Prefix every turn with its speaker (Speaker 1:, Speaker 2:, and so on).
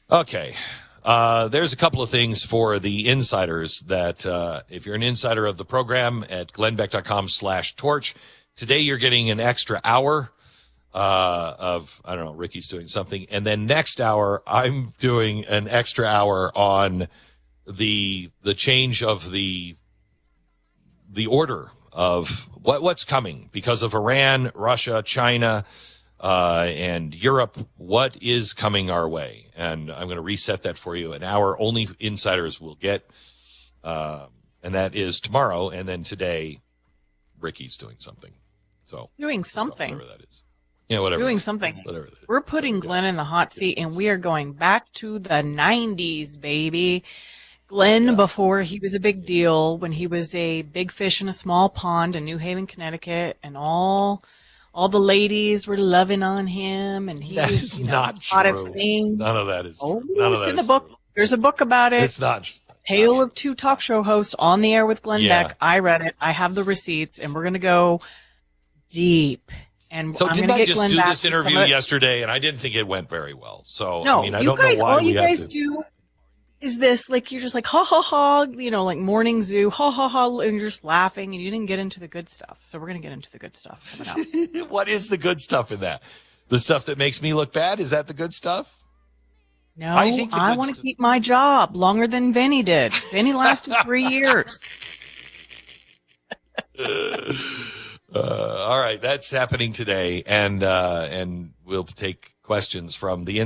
Speaker 1: Okay. There's a couple of things for the insiders that if you're an insider of the program at glennbeck.com/torch, today you're getting an extra hour of, I don't know, Ricky's doing something. And then next hour, I'm doing an extra hour on the change of the order of what's coming because of Iran, Russia, China, and Europe. What is coming our way? And I'm going to reset that for you. An hour only insiders will get, and that is tomorrow. And then today, Ricky's doing something.
Speaker 2: Doing something.
Speaker 1: Whatever that is. Yeah, whatever.
Speaker 2: Doing something.
Speaker 1: Whatever that is.
Speaker 2: We're putting Glenn in the hot seat, and we are going back to the 90s, baby. Glenn, before he was a big deal, when he was a big fish in a small pond in New Haven, Connecticut, and all the ladies were loving on him, and he
Speaker 1: That
Speaker 2: was
Speaker 1: is not
Speaker 2: hottest
Speaker 1: true.
Speaker 2: thing.
Speaker 1: None of that is
Speaker 2: Oh,
Speaker 1: true. None of
Speaker 2: it's
Speaker 1: that
Speaker 2: in the
Speaker 1: is
Speaker 2: book.
Speaker 1: true.
Speaker 2: There's a book about it.
Speaker 1: It's not.
Speaker 2: Tale of Two talk show hosts on the air with Glenn
Speaker 1: Yeah.
Speaker 2: Beck. I read it. I have the receipts, and we're going to go deep. And
Speaker 1: So
Speaker 2: I'm
Speaker 1: didn't
Speaker 2: going
Speaker 1: I
Speaker 2: to get
Speaker 1: just
Speaker 2: Glenn
Speaker 1: do
Speaker 2: back
Speaker 1: this
Speaker 2: for
Speaker 1: interview
Speaker 2: some of it.
Speaker 1: yesterday, and I didn't think it went very well. So
Speaker 2: No,
Speaker 1: I mean, I
Speaker 2: you
Speaker 1: don't
Speaker 2: guys,
Speaker 1: know why
Speaker 2: all
Speaker 1: we
Speaker 2: you
Speaker 1: have
Speaker 2: guys
Speaker 1: to.
Speaker 2: do is this, like, you're just like, ha, ha, ha, like morning zoo, ha, ha, ha, and you're just laughing, and you didn't get into the good stuff. So we're going to get into the good stuff coming up.
Speaker 1: What is the good stuff in that? The stuff that makes me look bad? Is that the good stuff?
Speaker 2: No,
Speaker 1: I think the
Speaker 2: I
Speaker 1: good
Speaker 2: want to
Speaker 1: stuff-
Speaker 2: keep my job longer than Vinny did. Vinny lasted 3 years.
Speaker 1: All right, that's happening today, and we'll take questions from the